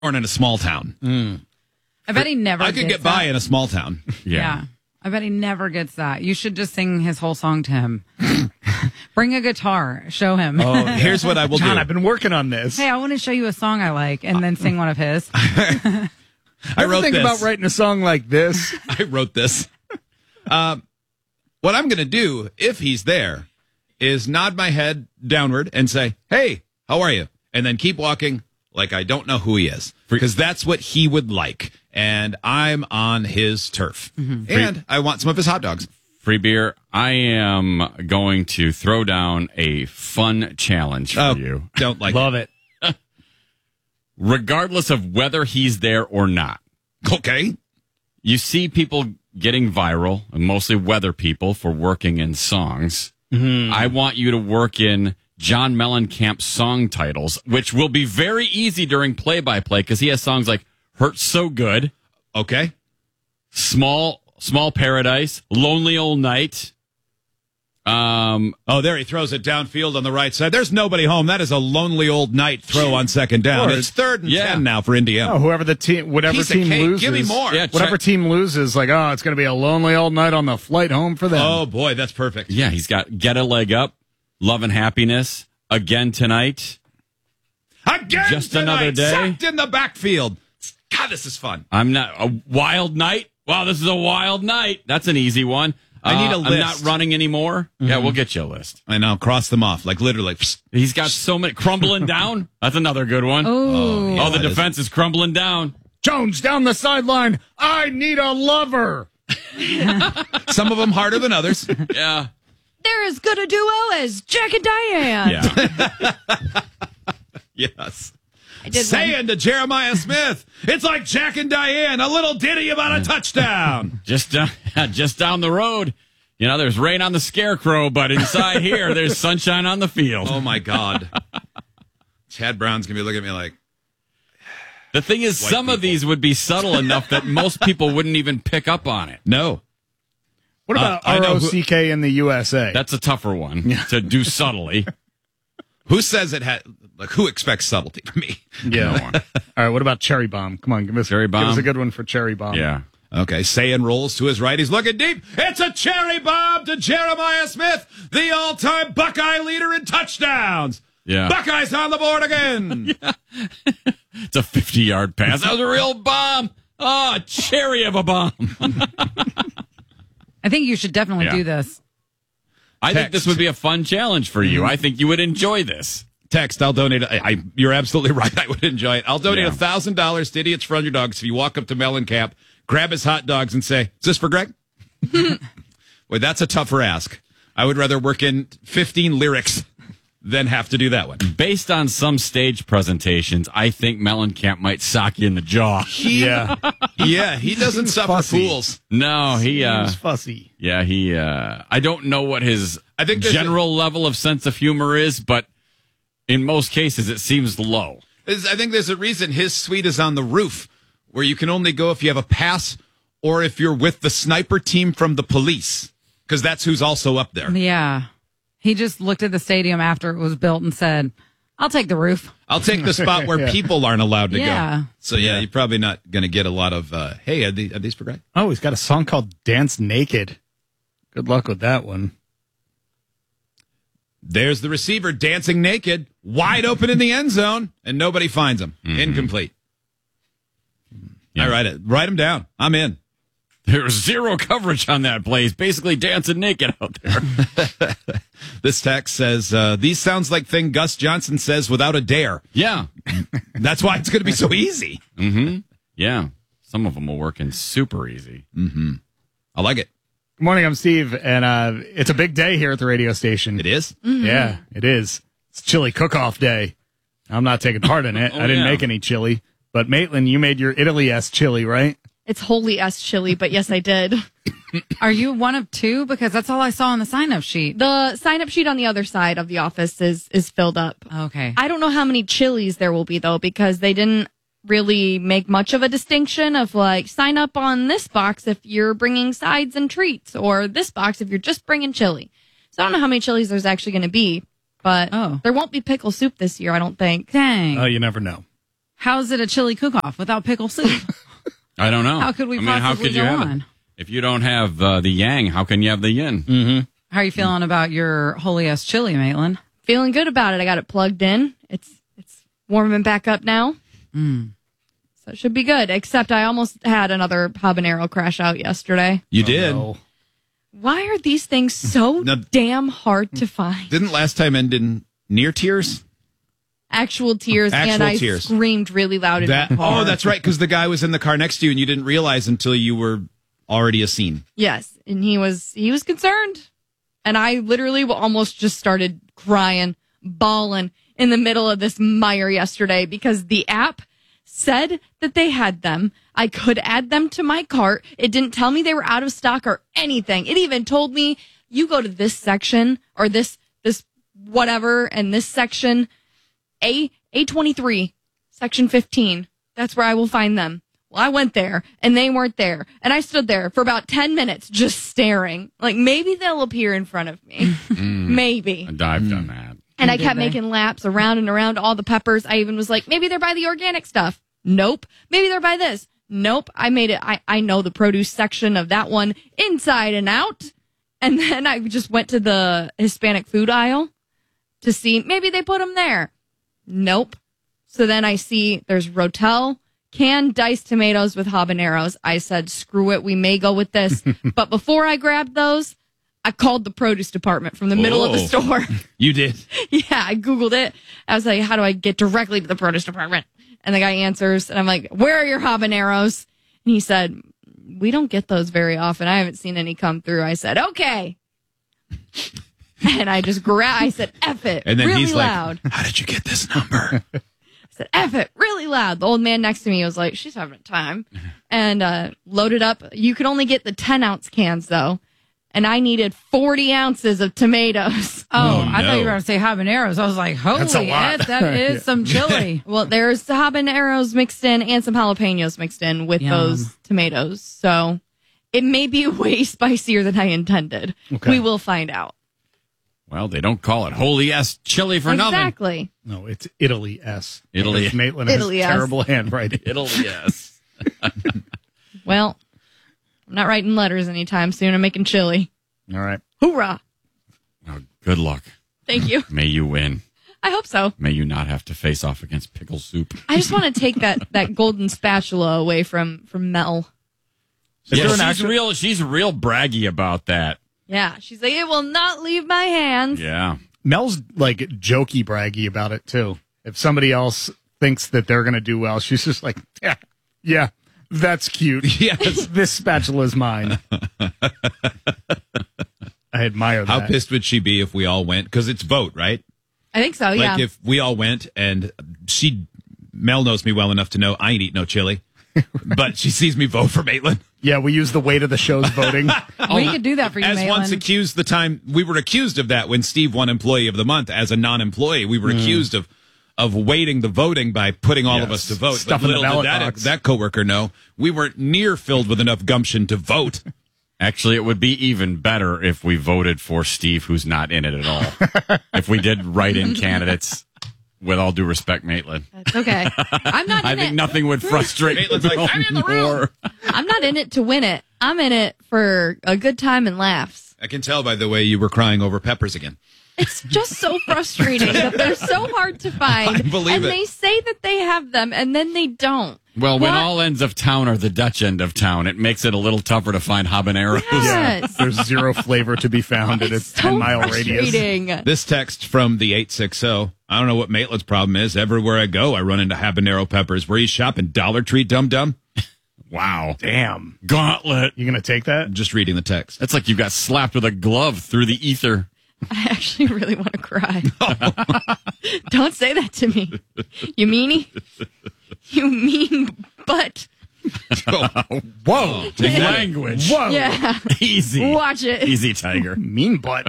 born in a small town. I bet he never I could gets get by that. in a small town. Yeah. I bet he never gets that. You should just sing his whole song to him. Bring a guitar. Show him. Oh, here's what I will John, do. I've been working on this. Hey, I want to show you a song I like, and then sing one of his. I wrote think this. about writing a song like this. I wrote this. What I'm going to do, if he's there, is nod my head downward and say, "Hey, how are you?" And then keep walking like I don't know who he is, because that's what he would like. And I'm on his turf. And I want some of his hot dogs. Free beer. I am going to throw down a fun challenge for you. Don't like Love it. Regardless of whether he's there or not. Okay. You see people getting viral, and mostly weather people, for working in songs. I want you to work in John Mellencamp song titles, which will be very easy during play-by-play because he has songs like Hurts So Good, Okay. Small Paradise, Lonely Old Night. Oh, there he throws it downfield on the right side. There's nobody home. That is a lonely old night throw on second down. Sure. It's 3rd and Yeah. 10 now for Indiana. Oh, whatever team Piece of cake. loses. Give me more. Yeah, Whatever team loses, like, oh, it's going to be a lonely old night on the flight home for them. Oh, boy, that's perfect. Yeah, he's got Get a Leg Up, Love and Happiness, Again Tonight. Again Just tonight, another day. sacked in the backfield. God, this is fun. I'm not a Wild Night. Wow, this is a wild night. That's an easy one. I need a I'm list. not running anymore. Yeah, we'll get you a list. I know. Cross them off. Like, literally. He's got so many crumbling down. That's another good one. Oh, yeah. the that is- defense is crumbling down. Jones down the sideline. I need a lover. Some of them harder than others. Yeah. They're as good a duo as Jack and Diane. Yeah. Yes. I did one. Saying to Jeremiah Smith, it's like Jack and Diane, a little ditty about a touchdown. just down the road. You know, there's rain on the scarecrow, but inside here, there's sunshine on the field. Oh, my God. Chad Brown's going to be looking at me like, The thing is, White some of people. these would be subtle enough that most people wouldn't even pick up on it. no. What about I know who- ROCK in the USA? That's a tougher one to do subtly. Who says it had, like, who expects subtlety from me? Yeah. No one. All right, what about Cherry Bomb? Come on, give us Cherry Give us Bomb? a good one for Cherry Bomb. Yeah. Okay, Sayin rolls to his right. He's looking deep. It's a cherry bomb to Jeremiah Smith, the all-time Buckeye leader in touchdowns. Yeah. Buckeyes on the board again. It's a 50-yard pass. That was a real bomb. Oh, a cherry of a bomb. I think you should definitely Yeah. do this. I think this would be a fun challenge for you. I think you would enjoy this. Text, I'll donate. You're absolutely right. I would enjoy it. I'll donate Yeah. $1,000 to Idiots for Underdogs if you walk up to Mellencamp, grab his hot dogs, and say, "Is this for Greg?" Well, that's a tougher ask. I would rather work in 15 lyrics than have to do that one. Based on some stage presentations, I think Mellencamp might sock you in the jaw. Yeah. Yeah, he doesn't seems suffer fussy. fools. No, he He's fussy. yeah, he I don't know what his I think there's general level of sense of humor is, but in most cases it seems low. I think there's a reason his suite is on the roof, where you can only go if you have a pass or if you're with the sniper team from the police, because that's who's also up there. Yeah. He just looked at the stadium after it was built and said, I'll take the roof. I'll take the spot where people aren't allowed to Yeah. go. So, yeah, you're probably not going to get a lot of, hey, are these for Greg? Oh, he's got a song called Dance Naked. Good luck with that one. There's the receiver dancing naked, wide open in the end zone, and nobody finds him. Incomplete. Yeah. I write him down. I'm in. There's zero coverage on that play. He's basically dancing naked out there. This text says, these sounds like thing Gus Johnson says without a dare. Yeah. That's why it's going to be so easy. Yeah. Some of them will work in super easy. I like it. Good morning, I'm Steve, and it's a big day here at the radio station. It is? Yeah, it is. It's chili cook-off day. I'm not taking part in it. Oh, I didn't yeah. make any chili. But Maitland, you made your Italy-esque chili, right? It's holy S chili, but yes, I did. Are you one of two? Because that's all I saw on the sign-up sheet. The sign-up sheet on the other side of the office is filled up. Okay. I don't know how many chilies there will be, though, because they didn't really make much of a distinction of, like, sign up on this box if you're bringing sides and treats, or this box if you're just bringing chili. So I don't know how many chilies there's actually going to be, but Oh. there won't be pickle soup this year, I don't think. Dang. Oh, you never know. How's it a chili cook-off without pickle soup? I don't know. How could we how possibly could you go have on? it? If you don't have the yang, how can you have the yin? How are you feeling about your holy ass chili, Maitland? Feeling good about it. I got it plugged in. It's warming back up now. So it should be good. Except I almost had another habanero crash out yesterday. You did. No. Why are these things so Now- damn hard to find? Didn't last time end in near tears? Actual tears, and Actual I tears. screamed really loud in my car. Oh, that's right, because the guy was in the car next to you and you didn't realize until you were already a scene. Yes, and he was concerned, and I literally almost just started crying, bawling in the middle of this mire yesterday because the app said that they had them. I could add them to my cart. It didn't tell me they were out of stock or anything. It even told me you go to this section or this whatever, and this section A23 section 15. That's where I will find them. Well, I went there and they weren't there. And I stood there for about 10 minutes just staring. Like maybe they'll appear in front of me. Maybe. And I've done that. And I Did kept they? making laps around and around all the peppers. I even was like, maybe they're by the organic stuff. Nope. Maybe they're by this. Nope. I made it. I know the produce section of that one inside and out. And then I just went to the Hispanic food aisle to see maybe they put them there. Nope. So then I see there's Rotel canned diced tomatoes with habaneros. I said, screw it. We may go with this. But before I grabbed those, I called the produce department from the middle of the Whoa. store. You did. Yeah, I Googled it. I was like, how do I get directly to the produce department? And the guy answers, and I'm like, where are your habaneros? And he said, we don't get those very often. I haven't seen any come through. I said, okay. And I just I said, F it, And then really he's loud. like, how did you get this number? I said, F it, really loud. The old man next to me was like, she's having a time. And loaded up. You could only get the 10-ounce cans, though. And I needed 40 ounces of tomatoes. Oh, I no. thought you were going to say habaneros. I was like, That's a holy lot. shit, that is some chili. Well, there's habaneros mixed in and some jalapenos mixed in with Yum. those tomatoes. So it may be way spicier than I intended. Okay. We will find out. Well, they don't call it holy ass chili for nothing. Exactly. No, it's Italy S. Italy. Because Maitland has Italy S. terrible handwriting. Italy, yes. Well, I'm not writing letters anytime soon. I'm making chili. All right. Hoorah. Oh, good luck. Thank you. May you win. I hope so. May you not have to face off against pickle soup. I just want to take that golden spatula away from Mel. Is Yeah, there an she's real braggy about that. Yeah. She's like, it will not leave my hands. Yeah. Mel's like jokey braggy about it too. If somebody else thinks that they're going to do well, she's just like, yeah, that's cute. Yes. This spatula is mine. I admire that. How pissed would she be if we all went? Because it's vote, right? I think so, yeah. Like if we all went and Mel knows me well enough to know I ain't eat no chili, but she sees me vote for Maitland. Yeah, we use the weight of the show's voting. We could do that for you, As once Maitland. accused we were accused of that when Steve won Employee of the Month as a non-employee. We were accused of weighting the voting by putting all of Yes. us to vote. Stuff But in the little did ballot box. that coworker know we weren't near filled with enough gumption to vote. Actually, it would be even better if we voted for Steve, who's not in it at all. If we did write-in candidates, with all due respect, Maitland. It's okay. I'm not I in think it. nothing would frustrate Maitland's like, I'm in the room. more. I'm not in it to win it. I'm in it for a good time and laughs. I can tell by the way you were crying over peppers again. It's just so frustrating that they're so hard to find. I believe and it. they say that they have them and then they don't. Well, when What? all ends of town are the Dutch end of town, it makes it a little tougher to find habaneros. Yes. There's zero flavor to be found in a It's so 10-mile radius. frustrating. This text from the 860. I don't know what Maitland's problem is. Everywhere I go, I run into habanero peppers. Where you shopping? Dollar Tree, dum-dum? Wow. Damn. Gauntlet. You going to take that? I'm just reading the text. That's like you got slapped with a glove through the ether. I actually really want to cry. Don't say that to me. You meanie? You mean butt. Whoa. Language. Whoa. Yeah. Easy. Watch it. Easy, Tiger. Mean butt.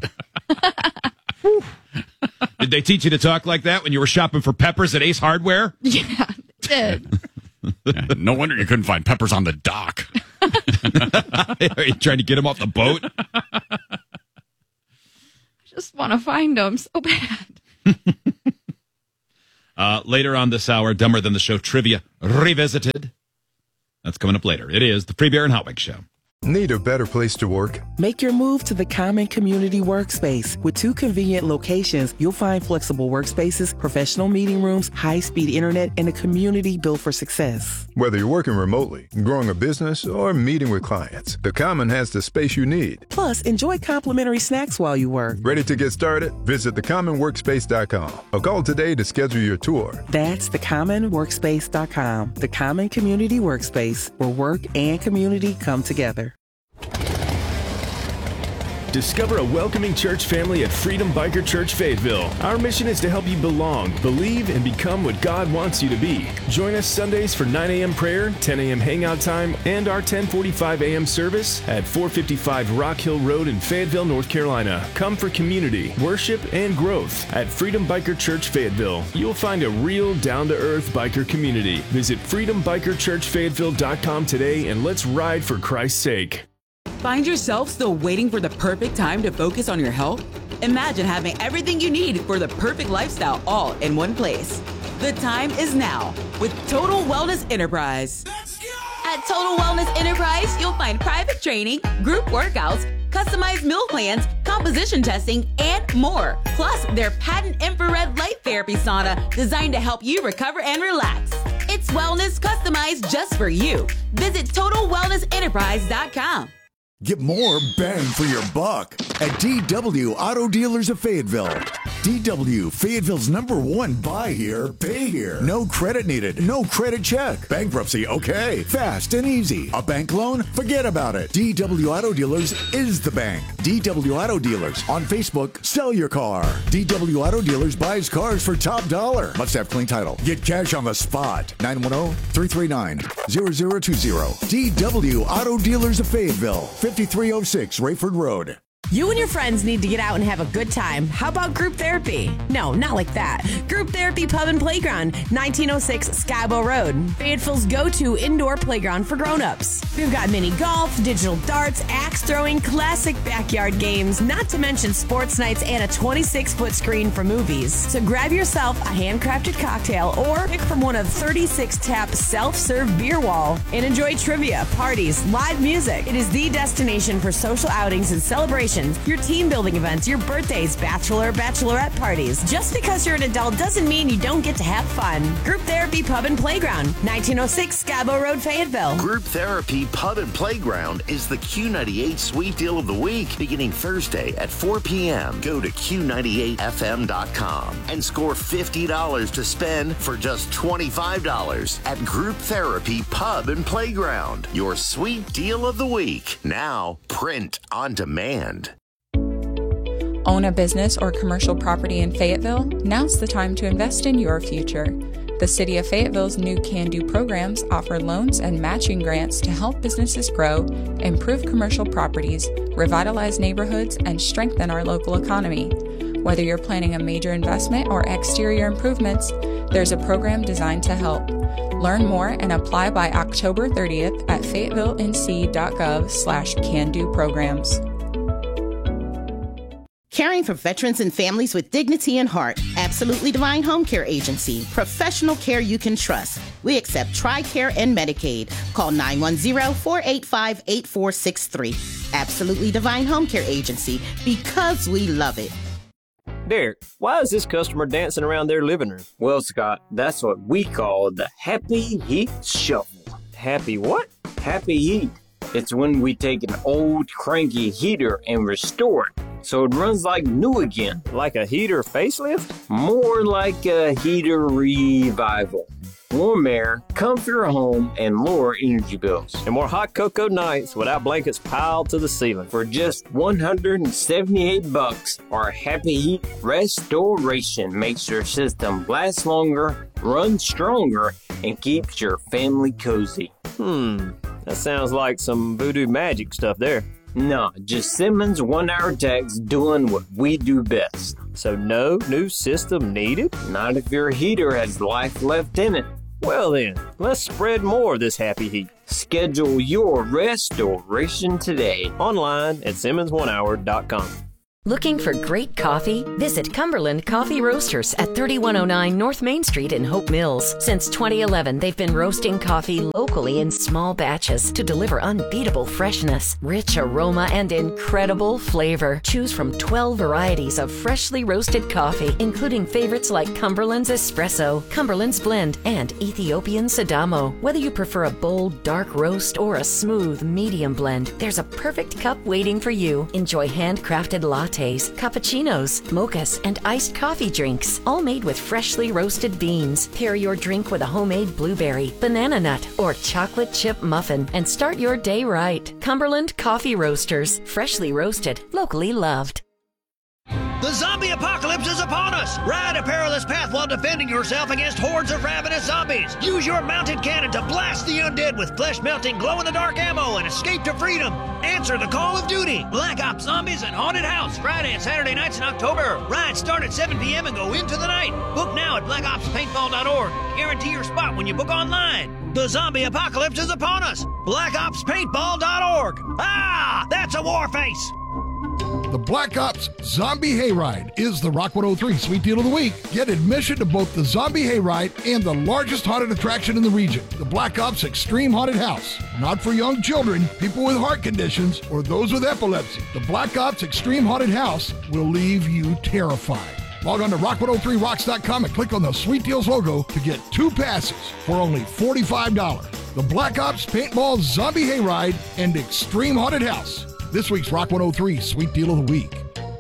Did they teach you to talk like that when you were shopping for peppers at Ace Hardware? Yeah. It did. Yeah, no wonder you couldn't find peppers on the dock. Are you trying to get them off the boat? Just want to find them so bad. Later on this hour, Dumber Than the Show Trivia Revisited. That's coming up later. It is the Pre-Bear and Hotwig Show. Need a better place to work? Make your move to the Common Community Workspace. With 2 convenient locations, you'll find flexible workspaces, professional meeting rooms, high-speed internet, and a community built for success. Whether you're working remotely, growing a business, or meeting with clients, the Common has the space you need. Plus, enjoy complimentary snacks while you work. Ready to get started? Visit thecommonworkspace.com or call today to schedule your tour. That's thecommonworkspace.com. The Common Community Workspace, where work and community come together. Discover a welcoming church family at Freedom Biker Church Fayetteville. Our mission is to help you belong, believe, and become what God wants you to be. Join us Sundays for 9 a.m. prayer, 10 a.m. hangout time, and our 10:45 a.m. service at 455 Rock Hill Road in Fayetteville, North Carolina. Come for community, worship, and growth at Freedom Biker Church Fayetteville. You'll find a real down-to-earth biker community. Visit freedombikerchurchfayetteville.com today and let's ride for Christ's sake. Find yourself still waiting for the perfect time to focus on your health? Imagine having everything you need for the perfect lifestyle all in one place. The time is now with Total Wellness Enterprise. At Total Wellness Enterprise, you'll find private training, group workouts, customized meal plans, composition testing, and more. Plus, their patent infrared light therapy sauna designed to help you recover and relax. It's wellness customized just for you. Visit TotalWellnessEnterprise.com. Get more bang for your buck at DW Auto Dealers of Fayetteville. DW, Fayetteville's #1 buy here, pay here. No credit needed, no credit check. Bankruptcy, okay. Fast and easy. A bank loan? Forget about it. DW Auto Dealers is the bank. DW Auto Dealers. On Facebook, sell your car. DW Auto Dealers buys cars for top dollar. Must have clean title. Get cash on the spot. 910-339-0020. DW Auto Dealers of Fayetteville. 5306 Rayford Road. You and your friends need to get out and have a good time. How about group therapy? No, not like that. Group Therapy Pub and Playground, 1906 Skybo Road. Fayetteville's go-to indoor playground for grown-ups. We've got mini golf, digital darts, axe throwing, classic backyard games, not to mention sports nights and a 26-foot screen for movies. So grab yourself a handcrafted cocktail or pick from one of 36 tap self-serve beer wall and enjoy trivia, parties, live music. It is the destination for social outings and celebrations, your team building events, your birthdays, bachelorette parties. Just because you're an adult doesn't mean you don't get to have fun. Group Therapy Pub and Playground, 1906 Skybo Road, Fayetteville. Group Therapy Pub and Playground is the Q98 Sweet Deal of the Week, beginning Thursday at 4 p.m. Go to Q98FM.com and score $50 to spend for just $25 at Group Therapy Pub and Playground. Your Sweet Deal of the Week, now print on demand. Own a business or commercial property in Fayetteville? Now's the time to invest in your future. The City of Fayetteville's new Can Do programs offer loans and matching grants to help businesses grow, improve commercial properties, revitalize neighborhoods, and strengthen our local economy. Whether you're planning a major investment or exterior improvements, there's a program designed to help. Learn more and apply by October 30th at fayetteville.nc.gov/can-do programs. Caring for veterans and families with dignity and heart. Absolutely Divine Home Care Agency. Professional care you can trust. We accept TRICARE and Medicaid. Call 910-485-8463. Absolutely Divine Home Care Agency, because we love it. Derek, why is this customer dancing around their living room? Well, Scott, that's what we call the Happy Heat Shuffle. Happy what? Happy Heat. It's when we take an old cranky heater and restore it so it runs like new again. Like a heater facelift? More like a heater revival. Warm air, comfier home, and lower energy bills. And more hot cocoa nights without blankets piled to the ceiling. For just $178, our Happy Heat Restoration makes your system last longer, run stronger, and keeps your family cozy. That sounds like some voodoo magic stuff there. Nah, just Simmons 1-hour techs doing what we do best. So no new system needed? Not if your heater has life left in it. Well then, let's spread more of this Happy Heat. Schedule your restoration today online at SimmonsOneHour.com. Looking for great coffee? Visit Cumberland Coffee Roasters at 3109 North Main Street in Hope Mills. Since 2011, they've been roasting coffee locally in small batches to deliver unbeatable freshness, rich aroma, and incredible flavor. Choose from 12 varieties of freshly roasted coffee, including favorites like Cumberland's Espresso, Cumberland's Blend, and Ethiopian Sidamo. Whether you prefer a bold, dark roast or a smooth, medium blend, there's a perfect cup waiting for you. Enjoy handcrafted lattes, cappuccinos, mochas, and iced coffee drinks, all made with freshly roasted beans. Pair your drink with a homemade blueberry, banana nut, or chocolate chip muffin, and start your day right. Cumberland Coffee Roasters, freshly roasted, locally loved. The zombie apocalypse is upon us! Ride a perilous path while defending yourself against hordes of ravenous zombies! Use your mounted cannon to blast the undead with flesh-melting, glow-in-the-dark ammo and escape to freedom! Answer the call of duty! Black Ops Zombies and Haunted House, Friday and Saturday nights in October. Rides start at 7 p.m. and go into the night. Book now at blackopspaintball.org. Guarantee your spot when you book online. The zombie apocalypse is upon us! blackopspaintball.org. Ah! That's a war face! The Black Ops Zombie Hayride is the Rock 103 Sweet Deal of the Week. Get admission to both the Zombie Hayride and the largest haunted attraction in the region, the Black Ops Extreme Haunted House. Not for young children, people with heart conditions, or those with epilepsy. The Black Ops Extreme Haunted House will leave you terrified. Log on to rock103rocks.com and click on the Sweet Deals logo to get 2 passes for only $45. The Black Ops Paintball Zombie Hayride and Extreme Haunted House. This week's Rock 103 Sweet Deal of the Week.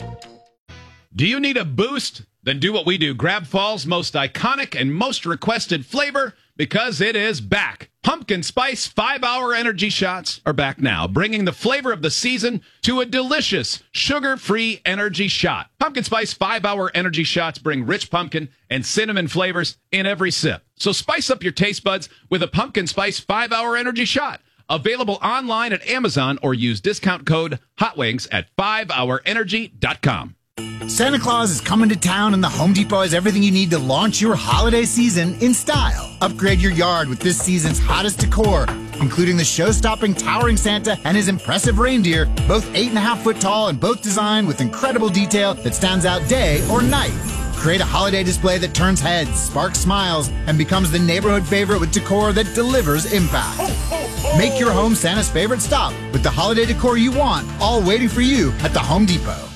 Do you need a boost? Then do what we do. Grab fall's most iconic and most requested flavor, because it is back. Pumpkin Spice 5-Hour Energy Shots are back now, bringing the flavor of the season to a delicious, sugar-free energy shot. Pumpkin Spice 5-Hour Energy Shots bring rich pumpkin and cinnamon flavors in every sip. So spice up your taste buds with a Pumpkin Spice 5-Hour Energy Shot. Available online at Amazon or use discount code HOTWINGS at 5hourenergy.com. Santa Claus is coming to town, and the Home Depot has everything you need to launch your holiday season in style. Upgrade your yard with this season's hottest decor, including the show-stopping towering Santa and his impressive reindeer, both 8.5 foot tall and both designed with incredible detail that stands out day or night. Create a holiday display that turns heads, sparks smiles, and becomes the neighborhood favorite with decor that delivers impact. Make your home Santa's favorite stop with the holiday decor you want, all waiting for you at the Home Depot.